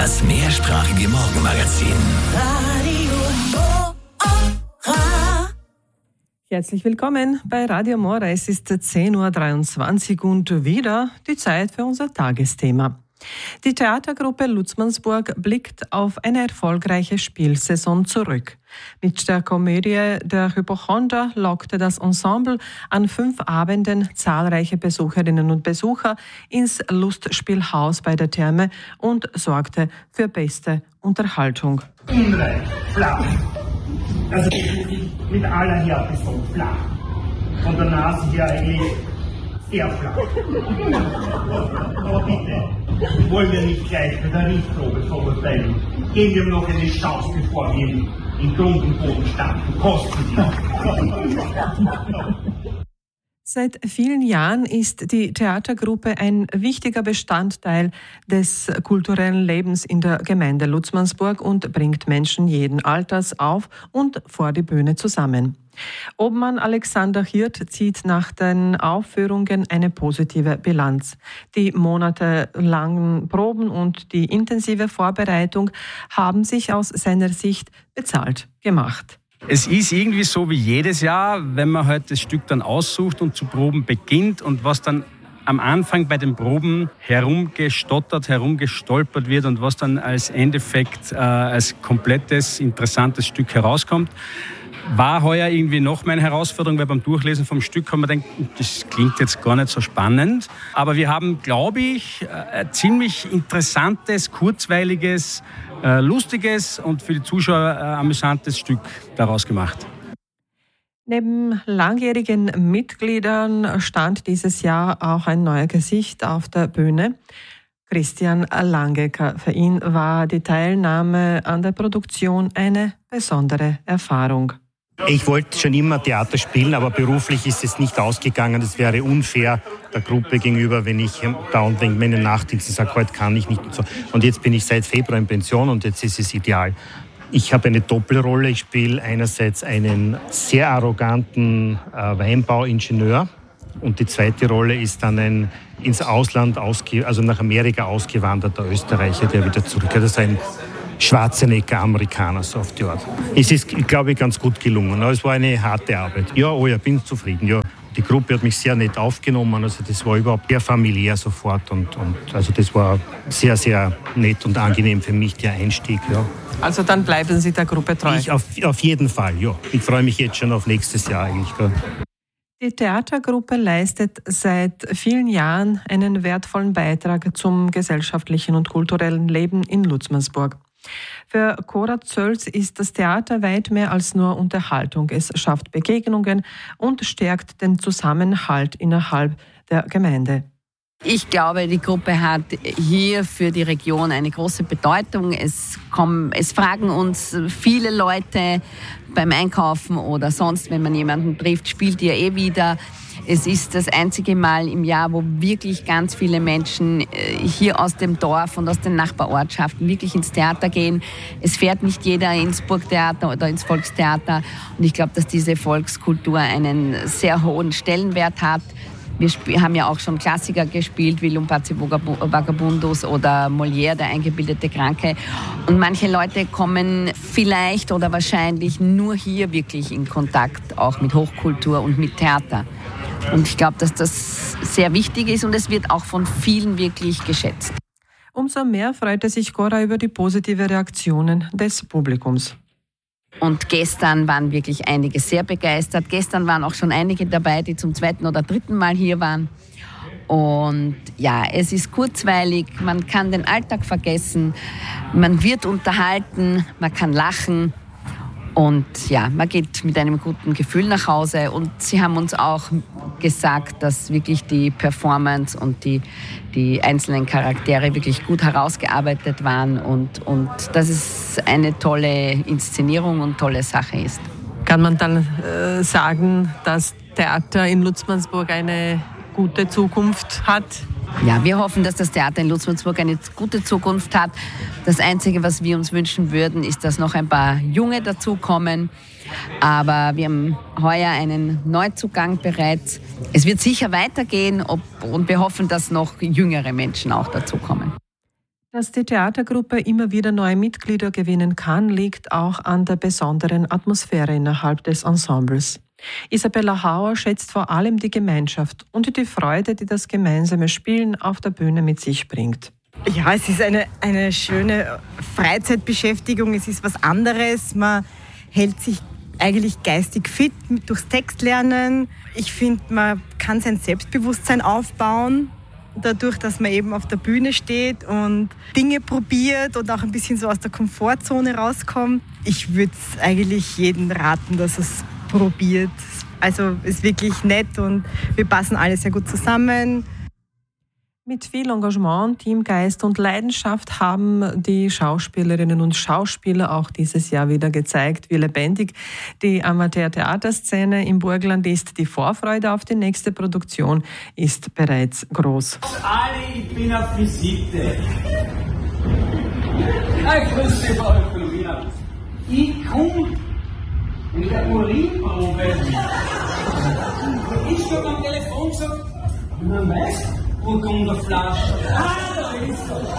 Das mehrsprachige Morgenmagazin. Herzlich willkommen bei Radio Mora. Es ist 10.23 Uhr und wieder die Zeit für unser Tagesthema. Die Theatergruppe Lutzmannsburg blickt auf eine erfolgreiche Spielsaison zurück. Mit der Komödie Der Hypochonder lockte das Ensemble an 5 Abenden zahlreiche Besucherinnen und Besucher ins Lustspielhaus bei der Therme und sorgte für beste Unterhaltung. Unrein, flach. Also mit aller Härte so flach. Von der Nase her eigentlich sehr flach. Aber bitte, wollen wir nicht gleich bei der Richtprobe verurteilen. Geben wir noch eine Chance, bevor wir im dunklen Boden standen. Kosten Sie. Seit vielen Jahren ist die Theatergruppe ein wichtiger Bestandteil des kulturellen Lebens in der Gemeinde Lutzmannsburg und bringt Menschen jeden Alters auf und vor die Bühne zusammen. Obmann Alexander Hirt zieht nach den Aufführungen eine positive Bilanz. Die monatelangen Proben und die intensive Vorbereitung haben sich aus seiner Sicht bezahlt gemacht. Es ist irgendwie so wie jedes Jahr, wenn man halt das Stück dann aussucht und zu Proben beginnt und was dann am Anfang bei den Proben herumgestolpert wird und was dann als Endeffekt als komplettes, interessantes Stück herauskommt, war heuer irgendwie noch meine Herausforderung, weil beim Durchlesen vom Stück haben wir gedacht, das klingt jetzt gar nicht so spannend. Aber wir haben, glaube ich, ein ziemlich interessantes, kurzweiliges, lustiges und für die Zuschauer amüsantes Stück daraus gemacht. Neben langjährigen Mitgliedern stand dieses Jahr auch ein neuer Gesicht auf der Bühne. Christian Langecker. Für ihn war die Teilnahme an der Produktion eine besondere Erfahrung. Ich wollte schon immer Theater spielen, aber beruflich ist es nicht ausgegangen. Das wäre unfair der Gruppe gegenüber, wenn ich dauernd denke, meine Nachtdienste sage, heute kann ich nicht und so. Und jetzt bin ich seit Februar in Pension und jetzt ist es ideal. Ich habe eine Doppelrolle. Ich spiele einerseits einen sehr arroganten Weinbauingenieur und die zweite Rolle ist dann ein ins Ausland, also nach Amerika ausgewanderter Österreicher, der wieder zurückkehrt. Das ist ein Schwarzenegger-Amerikaner, so auf die Art. Es ist, glaube ich, ganz gut gelungen. Aber es war eine harte Arbeit. Ja, bin zufrieden. Ja. Die Gruppe hat mich sehr nett aufgenommen. Also das war überhaupt sehr familiär sofort. Und also das war sehr, sehr nett und angenehm für mich, der Einstieg. Ja. Also dann bleiben Sie der Gruppe treu? Auf jeden Fall, ja. Ich freue mich jetzt schon auf nächstes Jahr eigentlich. Ja. Die Theatergruppe leistet seit vielen Jahren einen wertvollen Beitrag zum gesellschaftlichen und kulturellen Leben in Lutzmannsburg. Für Cora Zölz ist das Theater weit mehr als nur Unterhaltung. Es schafft Begegnungen und stärkt den Zusammenhalt innerhalb der Gemeinde. Ich glaube, die Gruppe hat hier für die Region eine große Bedeutung. Es fragen uns viele Leute beim Einkaufen oder sonst, wenn man jemanden trifft, spielt ihr wieder. Es ist das einzige Mal im Jahr, wo wirklich ganz viele Menschen hier aus dem Dorf und aus den Nachbarortschaften wirklich ins Theater gehen. Es fährt nicht jeder ins Burgtheater oder ins Volkstheater. Und ich glaube, dass diese Volkskultur einen sehr hohen Stellenwert hat. Wir haben ja auch schon Klassiker gespielt, wie Lumpazzi Vagabundus oder Molière, der eingebildete Kranke. Und manche Leute kommen vielleicht oder wahrscheinlich nur hier wirklich in Kontakt, auch mit Hochkultur und mit Theater. Und ich glaube, dass das sehr wichtig ist und es wird auch von vielen wirklich geschätzt. Umso mehr freute sich Cora über die positive Reaktionen des Publikums. Und gestern waren wirklich einige sehr begeistert. Gestern waren auch schon einige dabei, die zum 2. oder 3. Mal hier waren. Und ja, es ist kurzweilig, man kann den Alltag vergessen, man wird unterhalten, man kann lachen. Und ja, man geht mit einem guten Gefühl nach Hause. Und sie haben uns auch gesagt, dass wirklich die Performance und die einzelnen Charaktere wirklich gut herausgearbeitet waren und dass es eine tolle Inszenierung und tolle Sache ist. Kann man dann sagen, dass Theater in Lutzmannsburg eine gute Zukunft hat? Ja, wir hoffen, dass das Theater in Lutzmannsburg eine gute Zukunft hat. Das Einzige, was wir uns wünschen würden, ist, dass noch ein paar Junge dazukommen. Aber wir haben heuer einen Neuzugang bereits. Es wird sicher weitergehen und wir hoffen, dass noch jüngere Menschen auch dazukommen. Dass die Theatergruppe immer wieder neue Mitglieder gewinnen kann, liegt auch an der besonderen Atmosphäre innerhalb des Ensembles. Isabella Hauer schätzt vor allem die Gemeinschaft und die Freude, die das gemeinsame Spielen auf der Bühne mit sich bringt. Ja, es ist eine schöne Freizeitbeschäftigung, es ist was anderes. Man hält sich eigentlich geistig fit durchs Textlernen. Ich finde, man kann sein Selbstbewusstsein aufbauen, dadurch, dass man eben auf der Bühne steht und Dinge probiert und auch ein bisschen so aus der Komfortzone rauskommt. Ich würde es eigentlich jedem raten, dass es probiert. Also es ist wirklich nett und wir passen alle sehr gut zusammen. Mit viel Engagement, Teamgeist und Leidenschaft haben die Schauspielerinnen und Schauspieler auch dieses Jahr wieder gezeigt, wie lebendig die Amateur-Theaterszene im Burgenland ist. Die Vorfreude auf die nächste Produktion ist bereits groß. Ali, ich bin auf Visite. Grüß dich, Frau Ökonomia. Ich komme mit der Urinprobe. Ich habe am Telefon gesagt, man weiß, wo kommt der Flasche? Da ist er.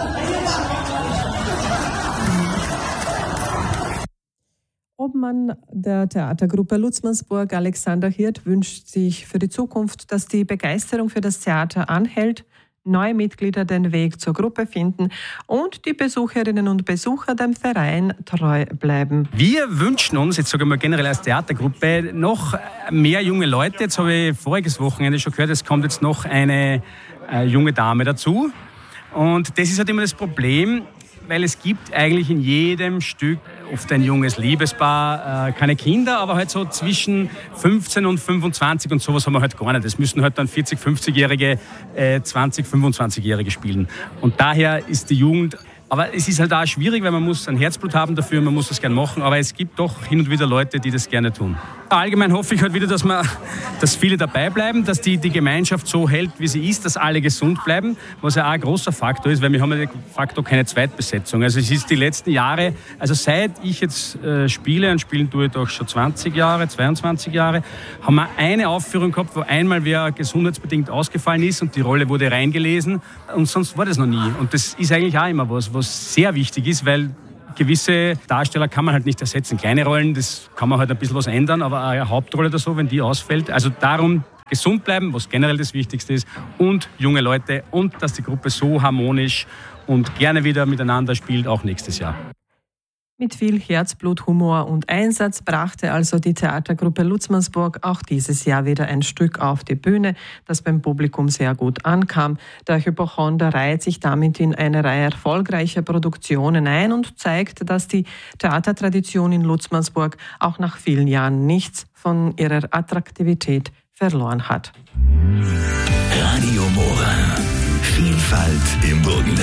Obmann der Theatergruppe Lutzmannsburg, Alexander Hirt, wünscht sich für die Zukunft, dass die Begeisterung für das Theater anhält, neue Mitglieder den Weg zur Gruppe finden und die Besucherinnen und Besucher dem Verein treu bleiben. Wir wünschen uns, jetzt sage ich mal generell als Theatergruppe, noch mehr junge Leute. Jetzt habe ich voriges Wochenende schon gehört, es kommt jetzt noch eine junge Dame dazu. Und das ist halt immer das Problem, weil es gibt eigentlich in jedem Stück oft ein junges Liebespaar, keine Kinder, aber halt so zwischen 15 und 25 und sowas haben wir halt gar nicht. Das müssen halt dann 40-, 50-Jährige, 20-, 25-Jährige spielen. Und daher ist die Jugend, aber es ist halt auch schwierig, weil man muss ein Herzblut haben dafür, man muss das gerne machen, aber es gibt doch hin und wieder Leute, die das gerne tun. Allgemein hoffe ich halt wieder, dass viele dabei bleiben, dass die Gemeinschaft so hält, wie sie ist, dass alle gesund bleiben, was ja auch ein großer Faktor ist, weil wir haben ja de facto keine Zweitbesetzung. Also es ist die letzten Jahre, also seit ich jetzt spiele, und spielen tue ich doch schon 20 Jahre, 22 Jahre, haben wir eine Aufführung gehabt, wo einmal wer gesundheitsbedingt ausgefallen ist und die Rolle wurde reingelesen und sonst war das noch nie. Und das ist eigentlich auch immer was sehr wichtig ist, weil gewisse Darsteller kann man halt nicht ersetzen. Kleine Rollen, das kann man halt ein bisschen was ändern, aber eine Hauptrolle oder so, wenn die ausfällt. Also darum gesund bleiben, was generell das Wichtigste ist, und junge Leute und dass die Gruppe so harmonisch und gerne wieder miteinander spielt, auch nächstes Jahr. Mit viel Herzblut, Humor und Einsatz brachte also die Theatergruppe Lutzmannsburg auch dieses Jahr wieder ein Stück auf die Bühne, das beim Publikum sehr gut ankam. Der Hypochonder reiht sich damit in eine Reihe erfolgreicher Produktionen ein und zeigt, dass die Theatertradition in Lutzmannsburg auch nach vielen Jahren nichts von ihrer Attraktivität verloren hat. Radio Mora. Vielfalt im Burgenland.